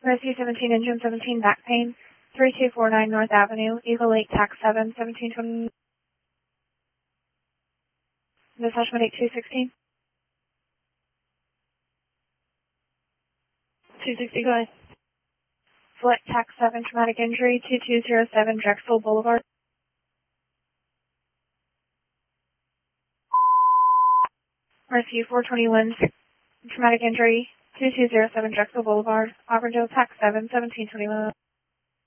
Rescue 17, Engine 17, back pain, 3249 North Avenue, Eagle 8, Tax 7, 1720. Massage Medic 216. 260, go ahead. Select Tax 7, traumatic injury, 2207 Drexel Boulevard. Rescue 421, traumatic injury, 2207 Drexel Boulevard, Auburndale, Tax 7, 1721.